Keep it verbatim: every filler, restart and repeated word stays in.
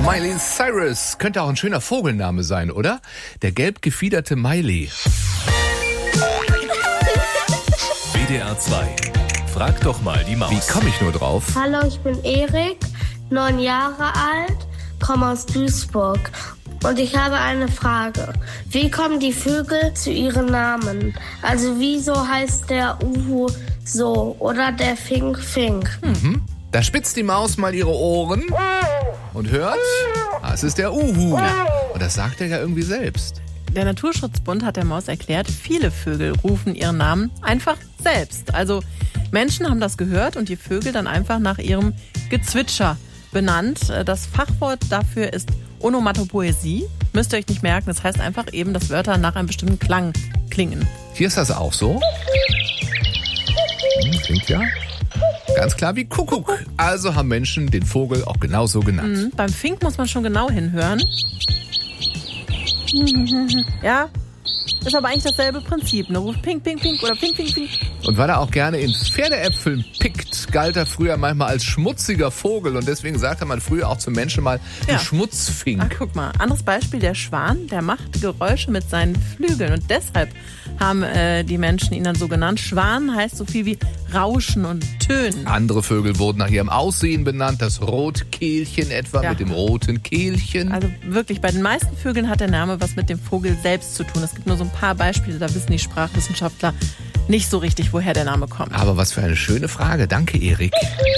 Miley Cyrus könnte auch ein schöner Vogelname sein, oder? Der gelb gefiederte Miley. W D R zwei. Frag doch mal die Maus. Wie komme ich nur drauf? Hallo, ich bin Erik, neun Jahre alt, komme aus Duisburg. Und ich habe eine Frage. Wie kommen die Vögel zu ihren Namen? Also wieso heißt der Uhu so oder der Fink Fink? Mhm. Da spitzt die Maus mal ihre Ohren und hört, ah, es ist der Uhu. Und das sagt er ja irgendwie selbst. Der Naturschutzbund hat der Maus erklärt, viele Vögel rufen ihren Namen einfach selbst. Also Menschen haben das gehört und die Vögel dann einfach nach ihrem Gezwitscher benannt. Das Fachwort dafür ist Onomatopoesie. Müsst ihr euch nicht merken, das heißt einfach eben, dass Wörter nach einem bestimmten Klang klingen. Hier ist das auch so. Hm, klingt ja ganz klar wie Kuckuck. Also haben Menschen den Vogel auch genauso genannt. Mhm. Beim Fink muss man schon genau hinhören. Ja, ist aber eigentlich dasselbe Prinzip. Ne? Ruft Pink, Pink, Pink oder Pink, Pink, Pink. Und weil er auch gerne in Pferdeäpfeln pickt, galt er früher manchmal als schmutziger Vogel. Und deswegen sagte man früher auch zum Menschen mal, du Ja. Schmutzfink. Ach, guck mal, anderes Beispiel, der Schwan, der macht Geräusche mit seinen Flügeln. Und deshalb haben äh, die Menschen ihn dann so genannt. Schwan heißt so viel wie Rauschen und Tönen. Andere Vögel wurden nach ihrem Aussehen benannt. Das Rotkehlchen etwa Ja. mit dem roten Kehlchen. Also wirklich, bei den meisten Vögeln hat der Name was mit dem Vogel selbst zu tun. Es gibt nur so ein paar Beispiele, da wissen die Sprachwissenschaftler nicht so richtig, woher der Name kommt. Aber was für eine schöne Frage. Danke, Erik.